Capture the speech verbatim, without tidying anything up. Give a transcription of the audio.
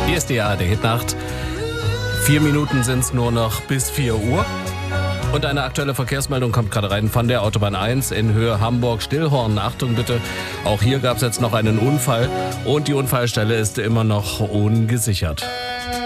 Hier ist die A R D-Hitnacht. Vier Minuten sind es nur noch bis vier Uhr. Und eine aktuelle Verkehrsmeldung kommt gerade rein von der Autobahn eins in Höhe Hamburg-Stillhorn. Achtung bitte, auch hier gab es jetzt noch einen Unfall und die Unfallstelle ist immer noch ungesichert.